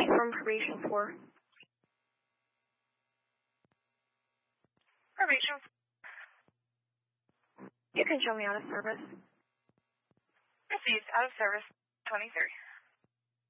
calling from Probation 4. Probation. You can show me out of service. Received. Out of service. 23.